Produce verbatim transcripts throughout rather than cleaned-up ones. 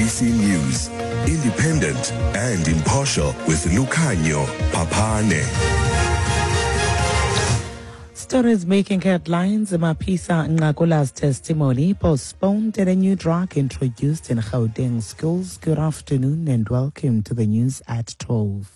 B C News, independent and impartial with Lukhanyo Papane. Stories making headlines. Mapisa Ngakula's testimony postponed and a new drug introduced in Gauteng schools. Good afternoon and welcome to the news at twelve.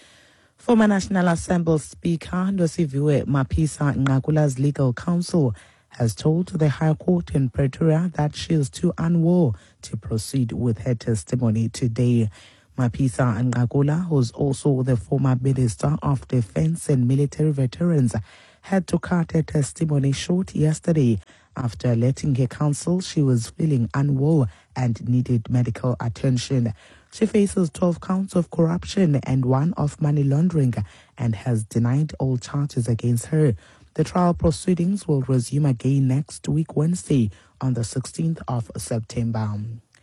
Former National Assembly Speaker Nosiviwe Mapisa Ngakula's legal counsel has told the High Court in Pretoria that she is too unwell to proceed with her testimony today. Mapisa Ngakula, who's also the former Minister of Defense and Military Veterans, had to cut her testimony short yesterday after letting her counsel she was feeling unwell and needed medical attention. She faces twelve counts of corruption and one of money laundering and has denied all charges against her. The trial proceedings will resume again next week, Wednesday, on the sixteenth of September.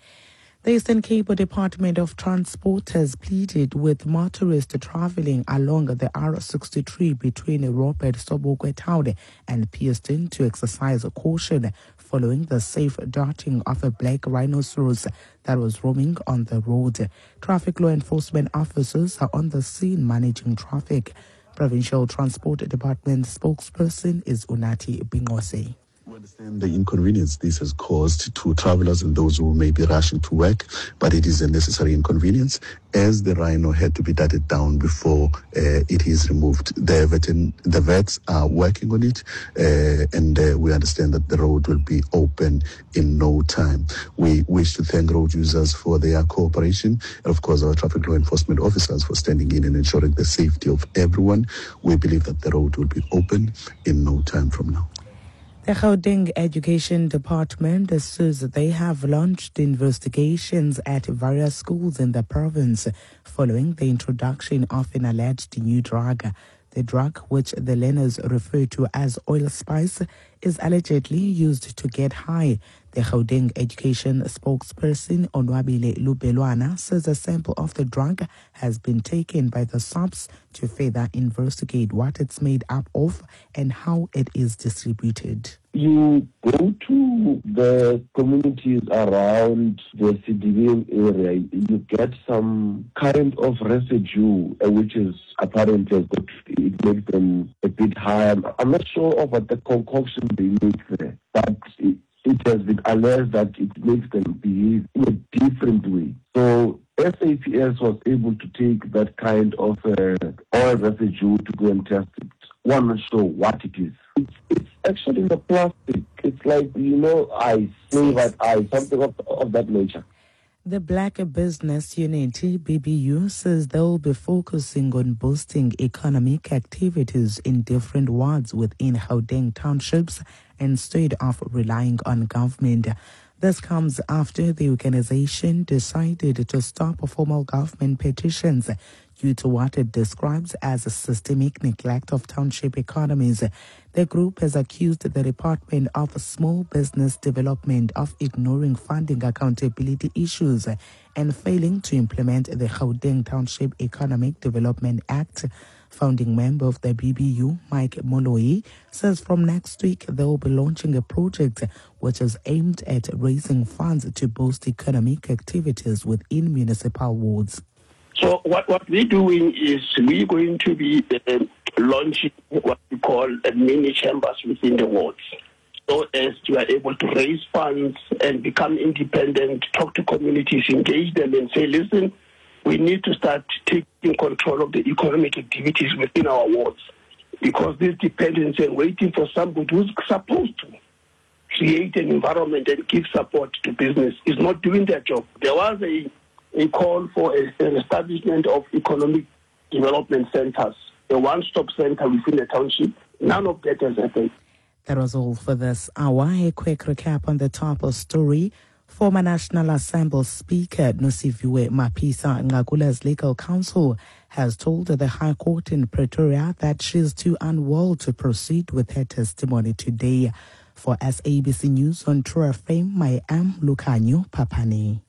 The Eastern Cape Department of Transport has pleaded with motorists traveling along the R sixty-three between Robert Sobukwe Town and Pearson to exercise caution following the safe darting of a black rhinoceros that was roaming on the road. Traffic law enforcement officers are on the scene managing traffic. Provincial Transport Department spokesperson is Unati Bingose. We understand the inconvenience this has caused to travelers and those who may be rushing to work, but it is a necessary inconvenience as the rhino had to be darted down before uh, it is removed. The, veteran, the vets are working on it, uh, and uh, we understand that the road will be open in no time. We wish to thank road users for their cooperation, and of course our traffic law enforcement officers for standing in and ensuring the safety of everyone. We believe that the road will be open in no time from now. The Gauteng Education Department says they have launched investigations at various schools in the province following the introduction of an alleged new drug. The drug, which the learners refer to as oil spice, is allegedly used to get high. The Gauteng Education spokesperson Onwabile Lubelwana says a sample of the drug has been taken by the S A P S to further investigate what it's made up of and how it is distributed. You go to the communities around the C D V area, you get some kind of residue, uh, which is apparently it makes them a bit high. I'm not sure of what the concoction they make there, but it, it has been alleged that it makes them behave in a different way. So S A P S was able to take that kind of uh, oil residue to go and test it. One not sure what it is. It's, it's actually the plastic. It's like, you know, ice, flavored ice, something of, of that nature. The Black Business Unity, B B U, says they'll be focusing on boosting economic activities in different wards within Gauteng townships instead of relying on government. This comes after the organization decided to stop formal government petitions due to what it describes as a systemic neglect of township economies. The group has accused the Department of Small Business Development of ignoring funding accountability issues and failing to implement the Gauteng Township Economic Development Act. Founding member of the B B U, Mike Moloi, says from next week they will be launching a project which is aimed at raising funds to boost economic activities within municipal wards. So what, what we're doing is we're going to be uh, launching what we call uh, mini chambers within the wards, so as to are able to raise funds and become independent, talk to communities, engage them and say, listen, we need to start taking control of the economic activities within our wards, because this dependency and waiting for somebody who's supposed to create an environment and give support to business is not doing their job. There was a, a call for a, an establishment of economic development centers, a one-stop center within the township. None of that has happened. That was all for this hour. A quick recap on the top of story. Former National Assembly Speaker Nosiviwe Mapisa Ngakula's legal counsel has told the High Court in Pretoria that she is too unwell to proceed with her testimony today. For S A B C News on True F M, I am Lukhanyo Papane.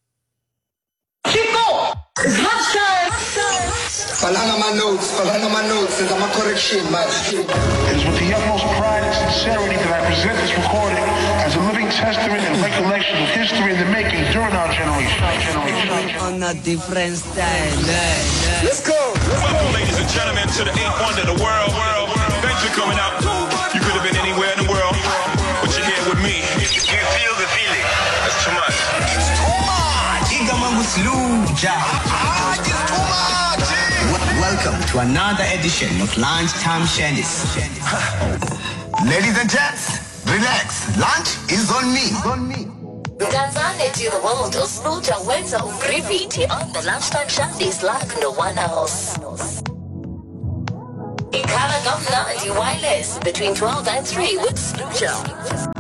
Chico! It's lunchtime! Falanga my notes, falanga my notes, there's a correction, man. It is with the utmost pride and sincerity that I present this recording as a living testament and recollection of history in the making during our generation. On a different style. Let's go. Welcome, ladies and gentlemen, to the eighth wonder of the world. world. Thanks for coming out. You could have been anywhere in the world, but you're here with me. You feel the feeling? That's too much. It's too much. It's too much. Welcome to another edition of Lunchtime Shandies. Ladies and gents, relax. Lunch is on me. On me. Mtazane to the world usinuja wenza ugravity on the Lunchtime Shandies like no one else. Ikhala Gomnandi Wireless between twelve and three with Sluja.